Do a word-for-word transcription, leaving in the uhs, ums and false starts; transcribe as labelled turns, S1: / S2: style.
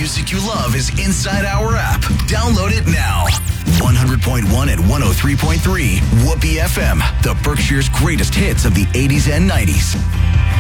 S1: music you love is inside our app. Download it now. one hundred point one and one oh three point three Whoopee F M, the Berkshire's greatest hits of the eighties and nineties.